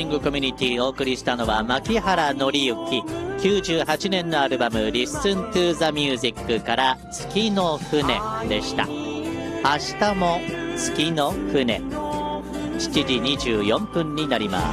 ニングコミュニティをお送りしたのは牧原紀之。98年のアルバム Listen to the Music から月の船でした。明日も月の船。7時24分になります。